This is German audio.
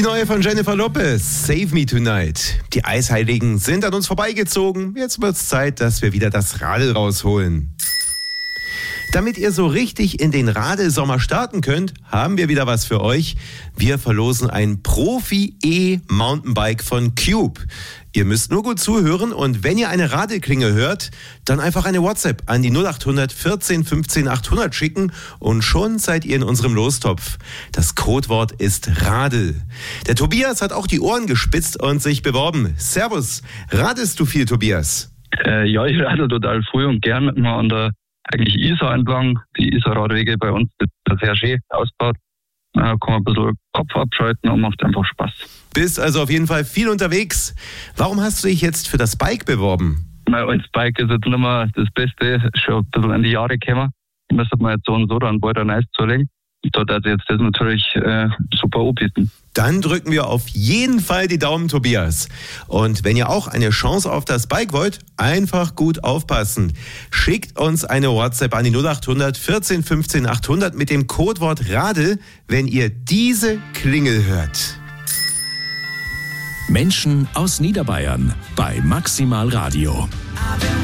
Die neue von Jennifer Lopez, Save Me Tonight. Die Eisheiligen sind an uns vorbeigezogen. Jetzt wird's Zeit, dass wir wieder das Radl rausholen. Damit ihr so richtig in den Radelsommer starten könnt, haben wir wieder was für euch. Wir verlosen ein Profi-E-Mountainbike von Cube. Ihr müsst nur gut zuhören und wenn ihr eine Radelklinge hört, dann einfach eine WhatsApp an die 0800 14 15 800 schicken und schon seid ihr in unserem Lostopf. Das Codewort ist Radl. Der Tobias hat auch die Ohren gespitzt und sich beworben. Servus, radelst du viel, Tobias? Ja, ich radel total früh und gern mit mir an der eigentlich Isar entlang. Die Isar-Radwege bei uns sind sehr schön ausgebaut. Kann man ein bisschen Kopf abschalten und macht einfach Spaß. Bist also auf jeden Fall viel unterwegs. Warum hast du dich jetzt für das Bike beworben? Mein Bike ist jetzt nicht mehr das Beste, schon ein bisschen in die Jahre gekommen. Ich müsste mir jetzt so und so dann bald ein Eis zulegen. Da darf ich jetzt das natürlich super anbieten. Dann drücken wir auf jeden Fall die Daumen, Tobias. Und wenn ihr auch eine Chance auf das Bike wollt, einfach gut aufpassen. Schickt uns eine WhatsApp an die 0800 14 15 800 mit dem Codewort Radl, wenn ihr diese Klingel hört. Menschen aus Niederbayern bei Maximal Radio.